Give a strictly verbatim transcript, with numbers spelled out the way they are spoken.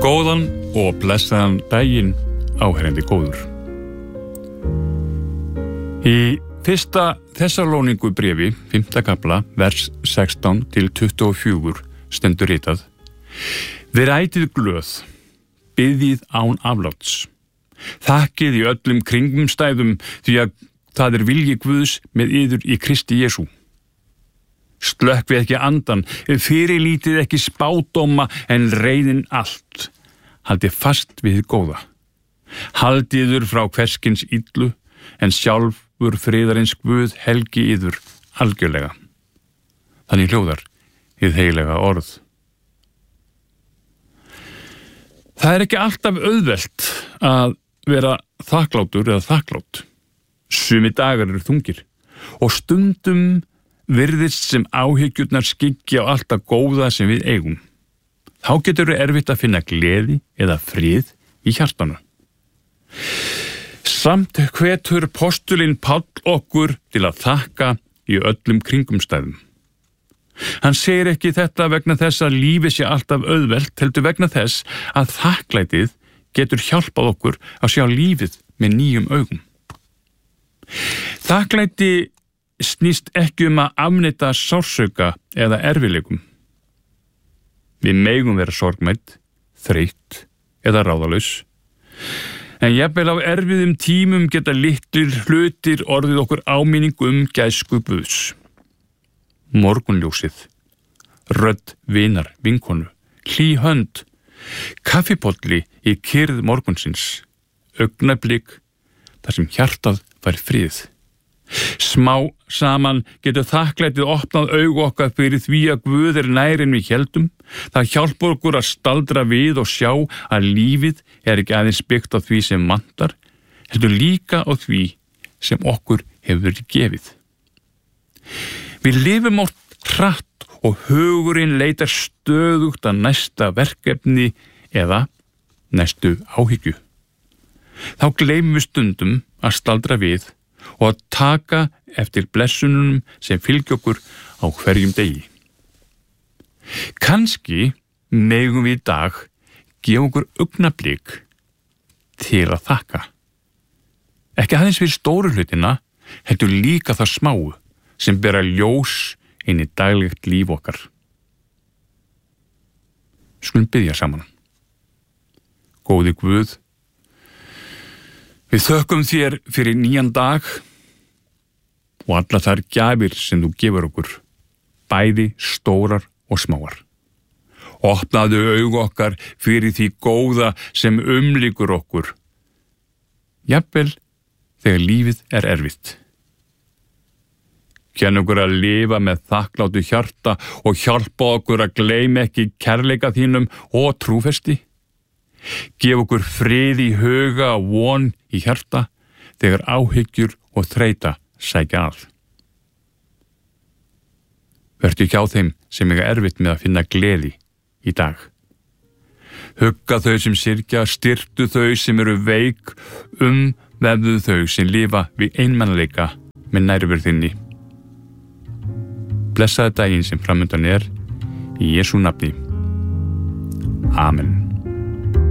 Góðan og blessaðan daginn, áheyrandi góður. Í fyrsta Þessalóningu bréfi, fimmta kafla, vers sextán til tuttugu og fjögur, stendur ritað: Verið ætíð glöð, biðjið án afláts. Þakkið í öllum kringumstæðum því að það er vilji Guðs með yður í Kristi Jesú. Slökkvið ekki andan, fyrirlítið ekki spádóma en reynin allt. Haldið fast við hið góða. Haldiður frá hverskins illu, en sjálfur friðarins Guð helgi yður algjörlega. Þannig hljóðar hið heilaga orð. Það er ekki alltaf auðvelt að vera þakklátur eða þakklátt. Sumi dagar eru þungir og stundum virðist sem áhyggjurnar skyggja á allt það góða sem við eigum. Þá getur það erfitt að finna gleði eða frið í hjartanu. Samt hvetur postulinn Páll okkur til að þakka í öllum kringumstæðum. Hann segir ekki þetta vegna þess að lífið sé alltaf auðvelt, heldur vegna þess að þakklætið getur hjálpað okkur að sjá lífið með nýjum augum. Þakklæti snýst ekki um að afneita sársauka eða erfiðleikum. Við megum vera sorgmædd, þreytt eða ráðalaus. En jafnvel á erfiðum tímum geta litlir hlutir orðið okkur áminning um gæsku Guðs. Morgunljósið, rödd vinar, vinkonu, hlý hönd, kaffipolli í kyrrð morgunsins, augnablik þar sem hjartað fær frið. Smá saman getur þakklætið opnað augu okkar fyrir því að Guð er nær en við héldum. Það hjálpar okkur að staldra við og sjá að lífið er ekki aðeins byggt á því sem vantar, heldur líka á því sem okkur hefur verið gefið. Við lifum oft hratt og hugurinn leitar stöðugt að næsta verkefni eða næstu áhyggju. Þá gleymum við stundum að staldra við og að taka eftir blessunum sem fylgja okkur á hverjum degi. Kannski megum við í dag gefa okkur augnablik til að þakka. Ekki aðeins fyrir stóru hlutina, heldur líka það smáu sem bera ljós inn í daglegt líf okkar. Skulum biðja saman. Góði Guð, við þökkum þér fyrir nýjan dag og alla þær gjafir sem þú gefur okkur, bæði stórar og smáar. Opnaðu augu okkar fyrir því góða sem umlykur okkur, jafnvel þegar lífið er erfitt. Kenn okkur að lifa með þakklátu hjarta og hjálpa okkur að gleyma ekki kærleika þínum og trúfesti. Gef okkur frið í huga og von í hjarta þegar áhyggjur og þreyta sækja að. Vertu hjá þeim sem eiga erfitt með að finna gleði í dag. Hugga þau sem syrgja, styrktu þau sem eru veik, umvefðu þau sem lifa við einmanaleika með nærveru þinni. Blessaðu daginn sem framundan er, í Jesú nafni. Amen.